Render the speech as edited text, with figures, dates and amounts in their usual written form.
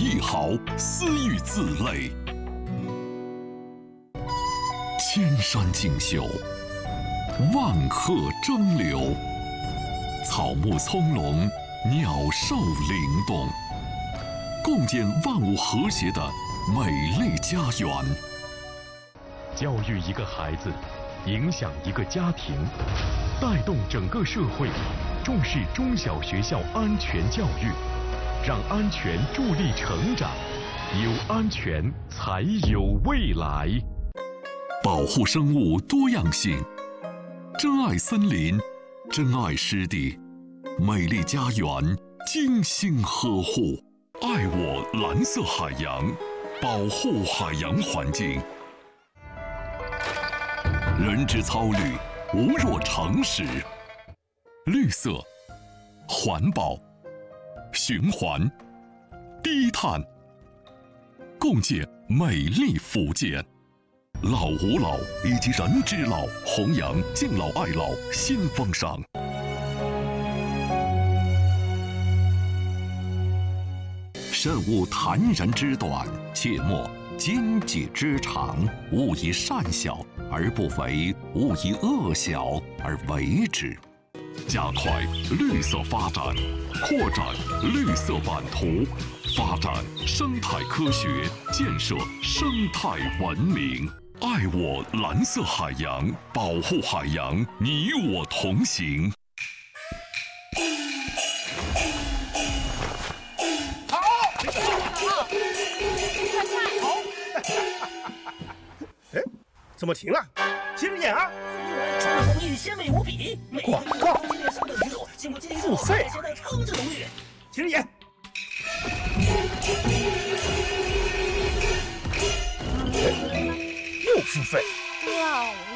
一毫，私欲自累。千山竞秀，万壑争流，草木葱茏，鸟兽灵动，共建万物和谐的美丽家园。 教育一个孩子，影响一个家庭，带动整个社会，重视中小学校安全教育，让安全助力成长，有安全才有未来。 保护生物多样性，珍爱森林，珍爱湿地，美丽家园精心呵护。爱我蓝色海洋，保护海洋环境。人之操虑，无若常识。绿色、环保、循环、低碳，共建美丽福建。老吾老以及人之老，弘扬敬老爱老新风尚。慎勿谈人之短，切莫经己之长。勿以善小而不为，勿以恶小而为之。加快绿色发展，扩展绿色版图，发展生态科学，建设生态文明。爱我蓝色海洋，保护海洋，你我同行。 哎，怎么停了？接着演啊！ 工艺鲜美无比， 广告付费啊！ 超值荣誉， 接着演。又付费。 哇哦！